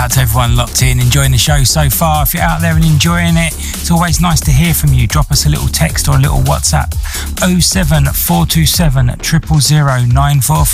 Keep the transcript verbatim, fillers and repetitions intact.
out to everyone locked in, enjoying the show so far. If you're out there and enjoying it, it's always nice to hear from you. Drop us a little text or a little WhatsApp. oh seven four two seven, zero zero zero, nine four four.